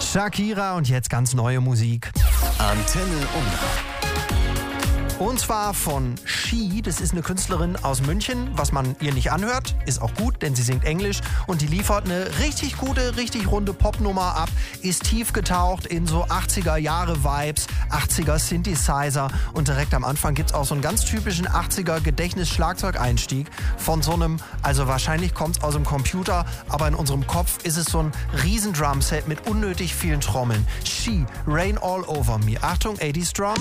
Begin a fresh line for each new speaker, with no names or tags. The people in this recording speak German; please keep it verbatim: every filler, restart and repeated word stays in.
Shakira und jetzt ganz neue Musik.
Antenne Unna.
Und zwar von She, das ist eine Künstlerin aus München. Was man ihr nicht anhört, ist auch gut, denn sie singt Englisch und die liefert eine richtig gute, richtig runde Popnummer ab, ist tief getaucht in so achtziger-Jahre-Vibes, achtziger Synthesizer und direkt am Anfang gibt's auch so einen ganz typischen achtziger Gedächtnis-Schlagzeugeinstieg von so einem, also wahrscheinlich kommt's aus dem Computer, aber in unserem Kopf ist es so ein riesen Drumset mit unnötig vielen Trommeln. She, Rain All Over Me. Achtung, achtziger Drum.